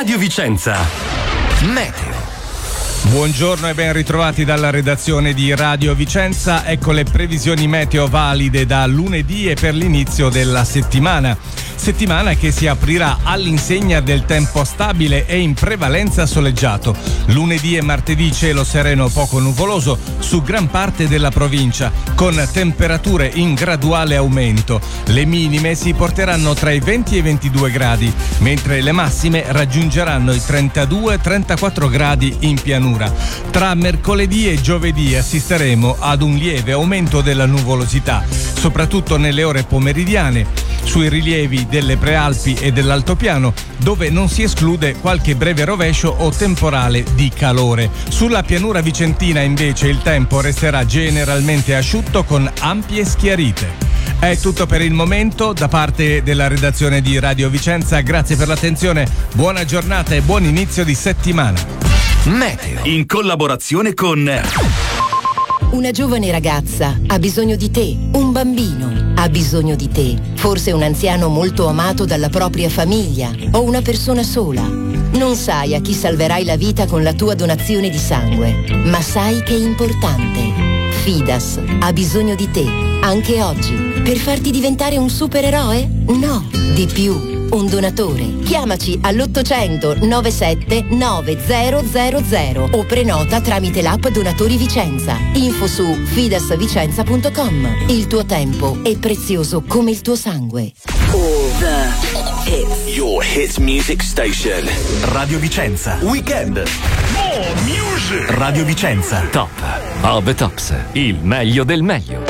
Radio Vicenza. Meteo. Buongiorno e ben ritrovati dalla redazione di Radio Vicenza. Ecco le previsioni meteo valide da lunedì e per l'inizio della settimana che si aprirà all'insegna del tempo stabile e in prevalenza soleggiato. Lunedì e martedì cielo sereno poco nuvoloso su gran parte della provincia, con temperature in graduale aumento. Le minime si porteranno tra i 20 e i 22 gradi, mentre le massime raggiungeranno i 32-34 gradi in pianura. Tra mercoledì e giovedì assisteremo ad un lieve aumento della nuvolosità, soprattutto nelle ore pomeridiane, sui rilievi delle prealpi e dell'altopiano, dove non si esclude qualche breve rovescio o temporale di calore. Sulla pianura vicentina invece il tempo resterà generalmente asciutto con ampie schiarite. È tutto per il momento da parte della redazione di Radio Vicenza. Grazie per l'attenzione, buona giornata e buon inizio di settimana. Meteo in collaborazione con una giovane ragazza ha bisogno di te, un bambino ha bisogno di te, forse un anziano molto amato dalla propria famiglia o una persona sola. Non sai a chi salverai la vita con la tua donazione di sangue, ma sai che è importante. Fidas ha bisogno di te, anche oggi, per farti diventare un supereroe? No, di più. Un donatore. Chiamaci all'800 97 9000 o prenota tramite l'app Donatori Vicenza. Info su fidasvicenza.com. Il tuo tempo è prezioso come il tuo sangue. All the hits. Your hit music station. Radio Vicenza. Weekend. More music. Radio Vicenza. Top of the Tops. Il meglio del meglio.